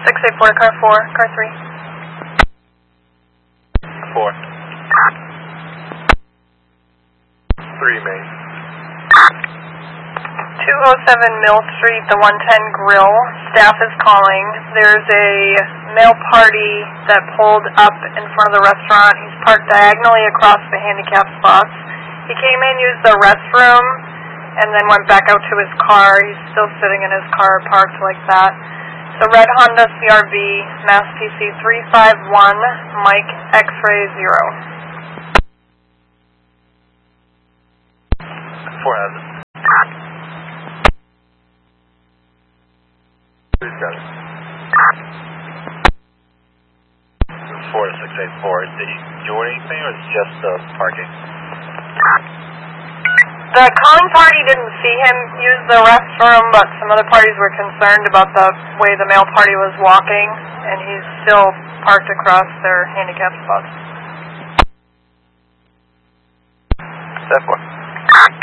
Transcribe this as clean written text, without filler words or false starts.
684 to car 4, car 3. 4. 3 main. 207 Mill Street, the 110 Grill. Staff is calling. There's a male party that pulled up in front of the restaurant. He's parked diagonally across the handicap spots. He came in, used the restroom, and then went back out to his car. He's still sitting in his car parked like that. So red Honda CRV, Mass PC 351, Mike X-ray 0. 4 has it. Who's got it? 4 to 684. Did he do anything, or is it just the parking? The calling party didn't see him use the restroom, but some other parties were concerned about the way the male party was walking, and he's still parked across their handicap spots. Step 1.